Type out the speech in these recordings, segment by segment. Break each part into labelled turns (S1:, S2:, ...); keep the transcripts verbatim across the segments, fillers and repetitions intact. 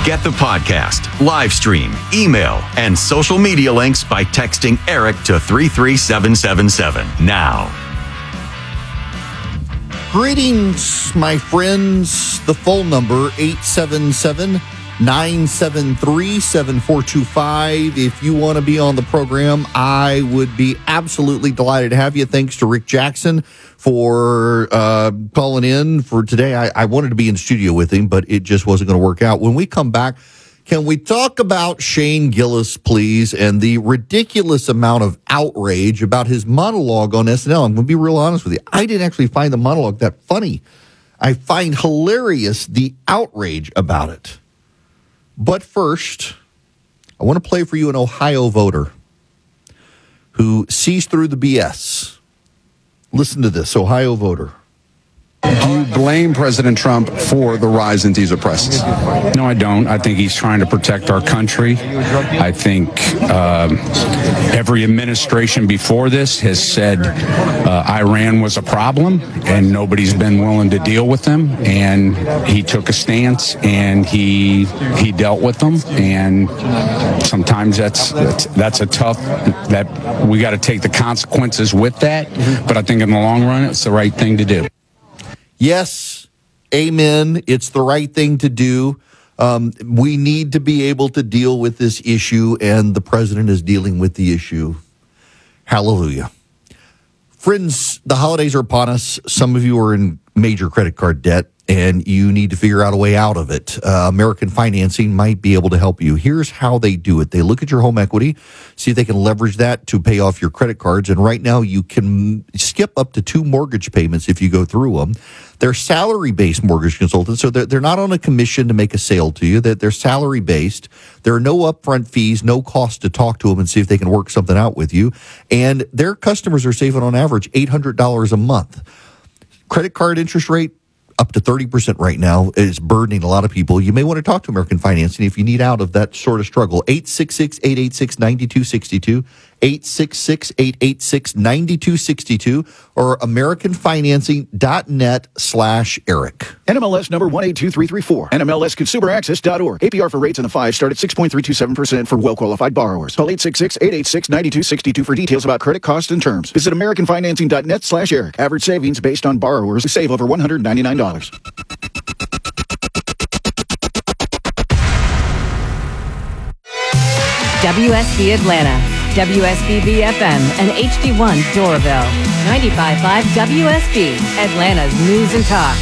S1: Get the podcast, live stream, email, and social media links by texting Eric to three three seven seven seven now.
S2: Greetings, my friends. The phone number, eight seven seven, nine seven three, seven four two five. If you want to be on the program, I would be absolutely delighted to have you. Thanks to Rick Jackson for uh, calling in for today. I, I wanted to be in studio with him, but it just wasn't going to work out. When we come back, can we talk about Shane Gillis, please, and the ridiculous amount of outrage about his monologue on S N L? I'm going to be real honest with you. I didn't actually find the monologue that funny. I find hilarious the outrage about it. But first, I want to play for you an Ohio voter who sees through the B S. Listen to this, Ohio voter.
S3: Do you blame President Trump for the rise in diesel prices?
S4: No, I don't. I think he's trying to protect our country. I think um, every administration before this has said uh, Iran was a problem, and nobody's been willing to deal with them. And he took a stance, and he he dealt with them. And sometimes that's that's, that's a tough. That we got to take the consequences with that. But I think in the long run, it's the right thing to do.
S2: Yes, amen. It's the right thing to do. Um, we need to be able to deal with this issue, and the president is dealing with the issue. Hallelujah. Friends, the holidays are upon us. Some of you are in major credit card debt, and you need to figure out a way out of it. Uh, American Financing might be able to help you. Here's how they do it. They look at your home equity, see if they can leverage that to pay off your credit cards. And right now, you can skip up to two mortgage payments if you go through them. They're salary-based mortgage consultants, so they're, they're not on a commission to make a sale to you. They're, they're salary-based. There are no upfront fees, no cost to talk to them and see if they can work something out with you. And their customers are saving on average eight hundred dollars a month. Credit card interest rate, up to thirty percent right now, is burdening a lot of people. You may want to talk to American Financing if you need out of that sort of struggle. eight six six, eight eight six, nine two six two, eight six six, eight eight six, nine two six two, or americanfinancing.net slash Eric.
S5: N M L S number one eight two three three four. N M L S consumer access dot org. A P R for rates in the five start at six point three two seven percent for well-qualified borrowers. Call eight six six, eight eight six, nine two six two for details about credit costs and terms. Visit americanfinancing.net slash Eric. Average savings based on borrowers who save over one hundred ninety-nine dollars.
S6: W S B Atlanta, W S B B F M, and H D one Doraville. ninety-five point five W S B, Atlanta's news and talk.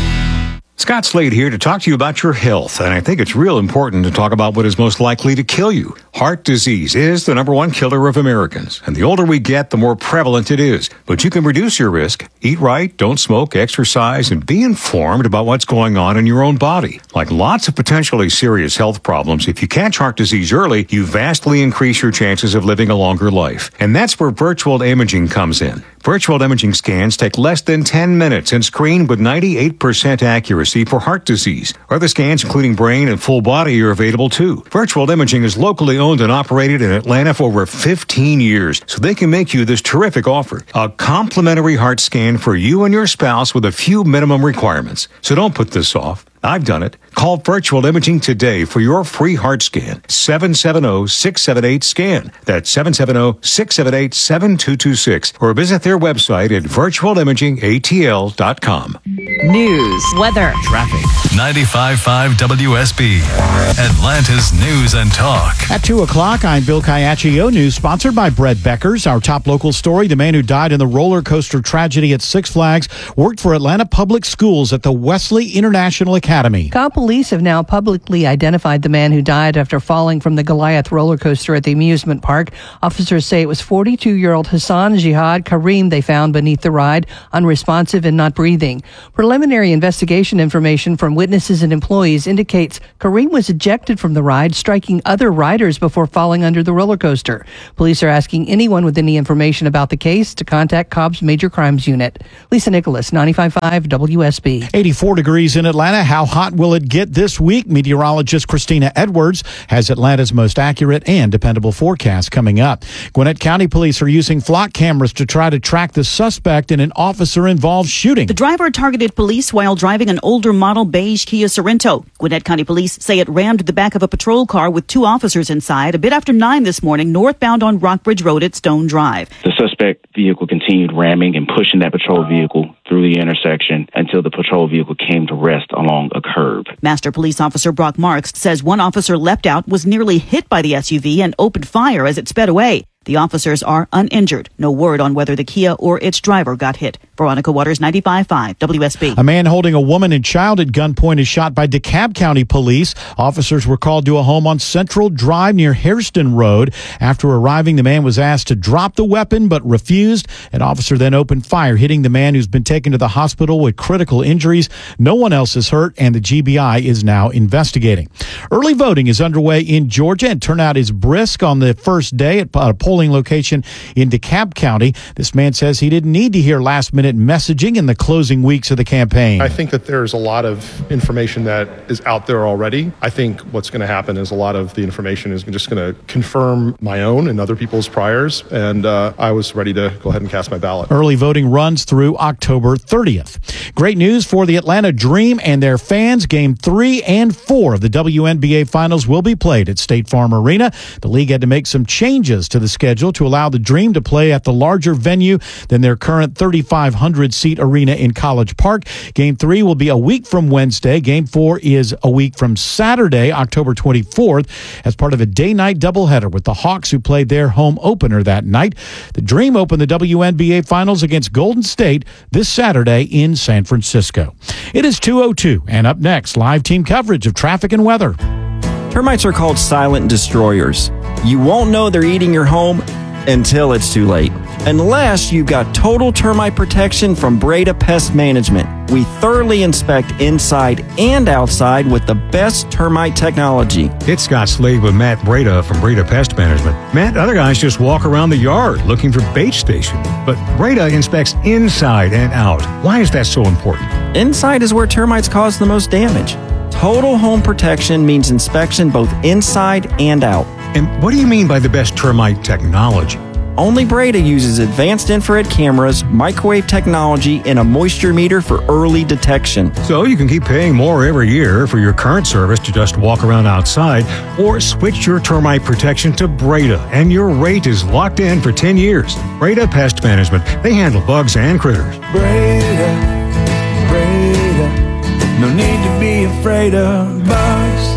S7: Scott Slade here to talk to you about your health, and I think it's real important to talk about what is most likely to kill you. Heart disease is the number one killer of Americans, and the older we get, the more prevalent it is. But you can reduce your risk. Eat right, don't smoke, exercise, and be informed about what's going on in your own body. Like lots of potentially serious health problems, if you catch heart disease early, you vastly increase your chances of living a longer life. And that's where virtual imaging comes in. Virtual imaging scans take less than ten minutes and screen with ninety-eight percent accuracy for heart disease. Other scans, including brain and full body, are available too. Virtual imaging is locally owned and operated in Atlanta for over fifteen years, so they can make you this terrific offer. A complimentary heart scan for you and your spouse with a few minimum requirements. So don't put this off. I've done it. Call Virtual Imaging today for your free heart scan. seven seven zero, six seven eight, SCAN. That's seven seven zero, six seven eight, seven two two six. Or visit their website at virtual imaging a t l dot com.
S6: News, weather,
S7: Traffic.
S8: ninety-five point five W S B, Atlanta's news and talk.
S9: At two o'clock, I'm Bill Caiaccio. News sponsored by Brett Beckers. Our top local story, the man who died in the roller coaster tragedy at Six Flags worked for Atlanta Public Schools at the Wesley International Academy.
S10: Cobb police have now publicly identified the man who died after falling from the Goliath roller coaster at the amusement park. Officers say it was forty-two-year-old Hassan Jihad Kareem they found beneath the ride, unresponsive and not breathing. Preliminary investigation information from witnesses and employees indicates Kareem was ejected from the ride, striking other riders before falling under the roller coaster. Police are asking anyone with any information about the case to contact Cobb's Major Crimes Unit. Lisa Nicholas, ninety-five point five W S B.
S9: eighty-four degrees in Atlanta. How How hot will it get this week? Meteorologist Christina Edwards has Atlanta's most accurate and dependable forecast coming up. Gwinnett County Police are using flock cameras to try to track the suspect in an officer-involved shooting.
S11: The driver targeted police while driving an older model beige Kia Sorento. Gwinnett County Police say it rammed the back of a patrol car with two officers inside a bit after nine this morning, northbound on Rockbridge Road at Stone Drive.
S12: The suspect vehicle continued ramming and pushing that patrol vehicle through the intersection until the patrol vehicle came to rest along a curb.
S11: Master Police Officer Brock Marks says one officer leapt out, was nearly hit by the S U V, and opened fire as it sped away. The officers are uninjured. No word on whether the Kia or its driver got hit. Veronica Waters, ninety-five point five W S B.
S9: A man holding a woman and child at gunpoint is shot by DeKalb County Police. Officers were called to a home on Central Drive near Hairston Road. After arriving, the man was asked to drop the weapon but refused. An officer then opened fire, hitting the man who's been taken to the hospital with critical injuries. No one else is hurt, and the G B I is now investigating. Early voting is underway in Georgia, and turnout is brisk on the first day at a polling location in DeKalb County. This man says he didn't need to hear last-minute messaging in the closing weeks of the campaign.
S13: I think that there's a lot of information that is out there already. I think what's going to happen is a lot of the information is just going to confirm my own and other people's priors, and uh, I was ready to go ahead and cast my ballot.
S9: Early voting runs through October thirtieth. Great news for the Atlanta Dream and their fans. Game three and four of the W N B A Finals will be played at State Farm Arena. The league had to make some changes to the schedule to allow the Dream to play at the larger venue than their current thirty-five hundred seat arena in College Park. Game three will be a week from Wednesday. Game four is a week from Saturday, October twenty-fourth, as part of a day-night doubleheader with the Hawks, who played their home opener that night. The Dream opened the W N B A Finals against Golden State this Saturday in San Francisco. It is two oh two, and up next, live team coverage of traffic and weather.
S14: Termites are called silent destroyers. You won't know they're eating your home until it's too late. Unless you've got total termite protection from Breda Pest Management. We thoroughly inspect inside and outside with the best termite technology.
S7: It's Scott Slade with Matt Breda from Breda Pest Management. Matt, other guys just walk around the yard looking for bait stations. But Breda inspects inside and out. Why is that so important?
S14: Inside is where termites cause the most damage. Total home protection means inspection both inside and out.
S7: And what do you mean by the best termite technology?
S14: Only Breda uses advanced infrared cameras, microwave technology, and a moisture meter for early detection.
S7: So you can keep paying more every year for your current service to just walk around outside, or switch your termite protection to Breda, and your rate is locked in for ten years. Breda Pest Management. They handle bugs and critters.
S15: Breda, Breda. No need to be afraid of bugs.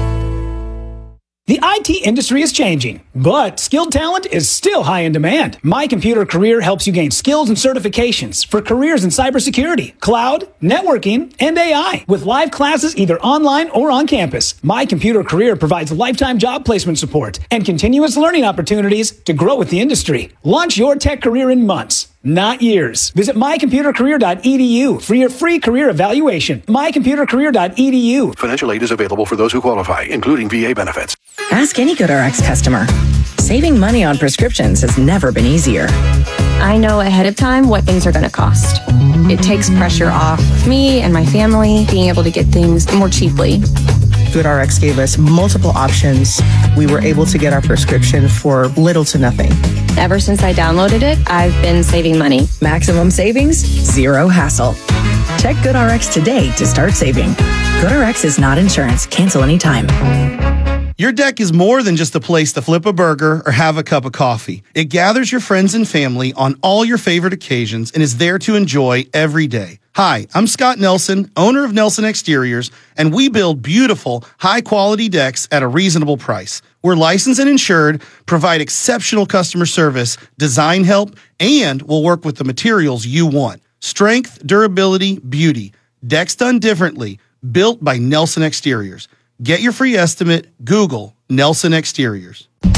S16: The I T industry is changing, but skilled talent is still high in demand. My Computer Career helps you gain skills and certifications for careers in cybersecurity, cloud, networking, and A I. With live classes either online or on campus, My Computer Career provides lifetime job placement support and continuous learning opportunities to grow with the industry. Launch your tech career in months, not years. Visit my computer career dot e d u for your free career evaluation. my computer career dot e d u.
S17: Financial aid is available for those who qualify, including V A benefits.
S18: Ask any GoodRx customer. Saving money on prescriptions has never been easier.
S19: I know ahead of time what things are going to cost. It takes pressure off me and my family being able to get things more cheaply.
S20: GoodRx gave us multiple options. We were able to get our prescription for little to nothing.
S19: Ever since I downloaded it, I've been saving money.
S18: Maximum savings, zero hassle. Check GoodRx today to start saving. GoodRx is not insurance. Cancel anytime.
S21: Your deck is more than just a place to flip a burger or have a cup of coffee. It gathers your friends and family on all your favorite occasions and is there to enjoy every day. Hi, I'm Scott Nelson, owner of Nelson Exteriors, and we build beautiful, high-quality decks at a reasonable price. We're licensed and insured, provide exceptional customer service, design help, and we'll work with the materials you want. Strength, durability, beauty. Decks done differently. Built by Nelson Exteriors. Get your free estimate. Google Nelson Exteriors.
S9: It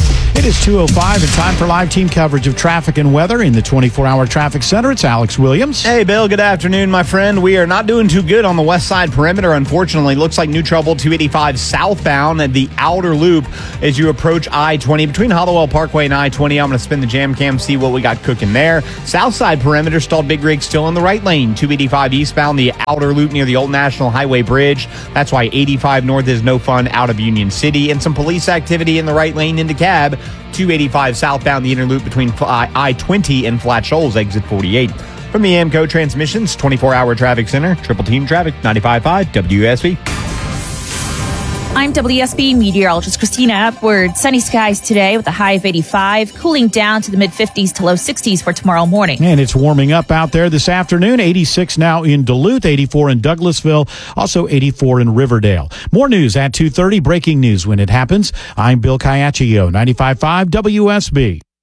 S9: It is two oh five and time for live team coverage of traffic and weather in the twenty-four hour traffic center. It's Alex Williams.
S1: Hey, Bill. Good afternoon, my friend. We are not doing too good on the west side perimeter, unfortunately. Looks like new trouble two eighty-five southbound at the outer loop as you approach I twenty. Between Hollowell Parkway and I twenty, I'm going to spin the jam cam, see what we got cooking there. South side perimeter, stalled big rig still in the right lane. two eighty-five eastbound, the outer loop near the Old National Highway Bridge. That's why eighty-five north is no fun out of Union City. And some police activity in the right lane into Cab. two eighty-five southbound, the inner loop between I twenty and Flat Shoals, exit forty-eight. From the AMCO Transmissions twenty-four hour Traffic Center, Triple Team Traffic, ninety-five point five W S B.
S22: I'm W S B meteorologist Christina Upward. Sunny skies today with a high of eighty-five, cooling down to the mid-fifties to low sixties for tomorrow morning.
S9: And it's warming up out there this afternoon. eighty-six now in Duluth, eighty-four in Douglasville, also eighty-four in Riverdale. More news at two thirty, breaking news when it happens. I'm Bill Caiaccio, ninety-five point five W S B.